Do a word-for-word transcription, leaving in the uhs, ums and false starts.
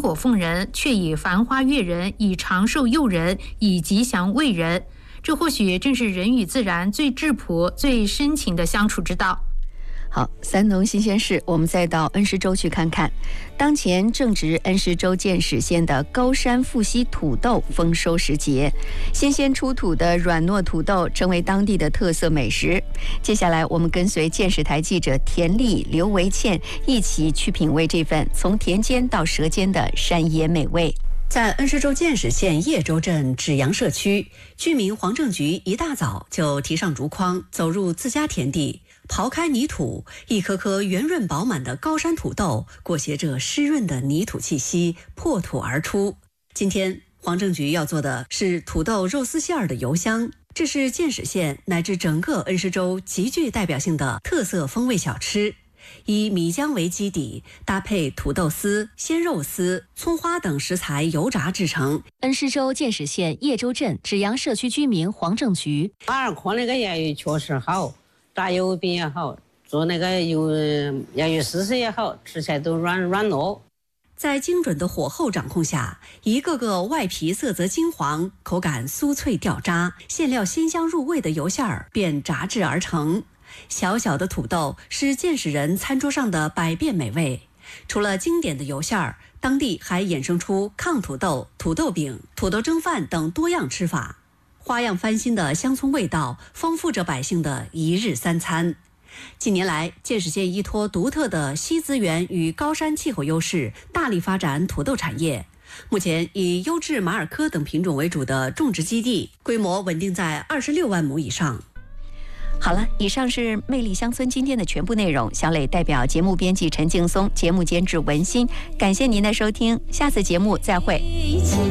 果奉人，却以繁花悦人，以长寿诱人，以吉祥慰人。这或许正是人与自然最质朴、最深情的相处之道。 好，三农新鲜事，我们再到恩施州去看看。当前正值恩施州建始县的高山富硒土豆丰收时节，新鲜出土的软糯土豆成为当地的特色美食。接下来，我们跟随建始台记者田丽、刘维倩一起去品味这份从田间到舌尖的山野美味。 在恩施州建始县叶州镇芷阳社区，居民黄正菊一大早就提上竹筐，走入自家田地，刨开泥土，一颗颗圆润饱满的高山土豆裹挟着湿润的泥土气息破土而出。今天黄正菊要做的是土豆肉丝馅儿的油香，这是建始县乃至整个恩施州极具代表性的特色风味小吃。以米浆为基底，搭配土豆丝、鲜肉丝、葱花等食材油炸制成。 恩施州建始县叶州镇芷阳社区居民黄正菊， 马尔科那个盐鱼确实好，炸油饼也好，做那个油盐鱼丝丝也好，吃起来都软软糯。 在精准的火候掌控下，一个个外皮色泽金黄、口感酥脆掉渣、馅料鲜香入味的油馅儿便炸制而成。小小的土豆是建始人餐桌上的百变美味。除了经典的油馅儿，当地还衍生出炕土豆、土豆饼、土豆蒸饭等多样吃法，花样翻新的乡村味道丰富着百姓的一日三餐。近年来，建始县依托独特的硒资源与高山气候优势，大力发展土豆产业。目前以优质马尔科等品种为主的种植基地，规模稳定在二十六万亩以上。 好了，以上是魅力乡村今天的全部内容。小磊代表节目编辑陈劲松，节目监制文心，感谢您的收听，下次节目再会。